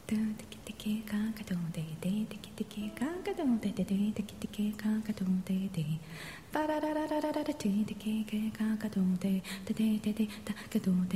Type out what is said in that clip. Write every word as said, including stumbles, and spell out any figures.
ドゥテキテキカンカドンデデテキテキカンカドンデデデテキテキカンカドンデデバラララララララテテキカンカドンデデデデデタカドンデ